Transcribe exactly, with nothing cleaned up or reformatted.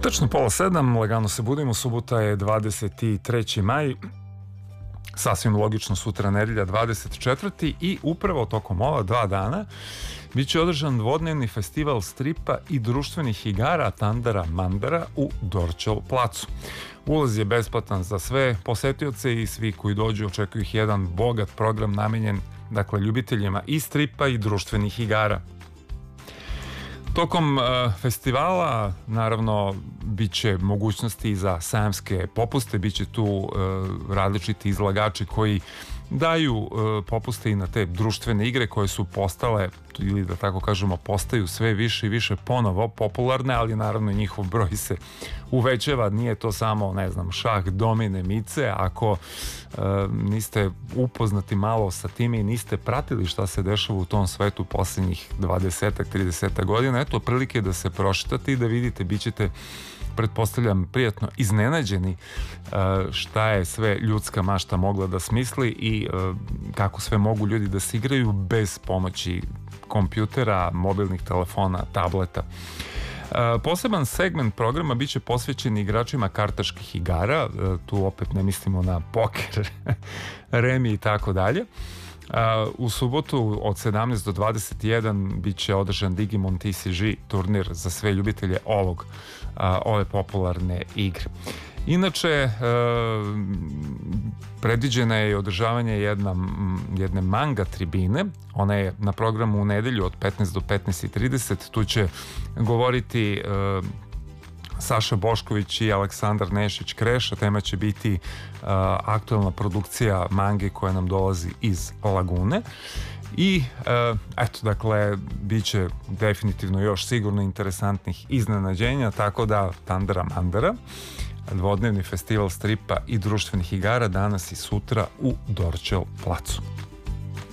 Tačno pola sedam, lagano se budimo, subota je dvadeset treći maj, sasvim logično sutra nedelja dvadeset četvrti i upravo tokom ova dva dana bit će održan dvodnevni festival stripa i društvenih igara Tandara Mandara u Dorćol placu. Ulaz je besplatan za sve posetioce i svi koji dođu, očekuju ih jedan bogat program namenjen, dakle, ljubiteljima i stripa i društvenih igara. Tokom uh, festivala, naravno, bit će mogućnosti za sajamske popuste, bit će tu uh, različiti izlagači koji daju uh, popuste i na te društvene igre koje su postale, ili da tako kažemo, postaju sve više i više ponovo popularne, ali naravno njihov broj se uvećava. Nije to samo, ne znam, šah, domine, mice. Ako uh, niste upoznati malo sa time i niste pratili šta se dešava u tom svetu posljednjih dvadeset trideset godina, eto prilike da se prošitate i da vidite, bit ćete, pretpostavljam, prijatno iznenađeni šta je sve ljudska mašta mogla da smisli i kako sve mogu ljudi da se igraju bez pomoći kompjutera, mobilnih telefona, tableta. Poseban segment programa biće posvećen igračima kartaških igara, tu opet ne mislimo na poker, remi i tako dalje. U subotu od sedamnaest do dvadeset jedan bit će održan Digimon T C G turnir za sve ljubitelje ovog, ove popularne igre. Inače, predviđena je održavanje jedna, jedne manga tribine. Ona je na programu u nedelju od petnaest do petnaest trideset. Tu će govoriti Saša Bošković i Aleksandar Nešić Kreša. Tema će biti uh, aktualna produkcija mange koja nam dolazi iz Lagune. I uh, eto, dakle, bit će definitivno još sigurno interesantnih iznenađenja, tako da Tandara Mandara, dvodnevni festival stripa i društvenih igara danas i sutra u Dorćol placu.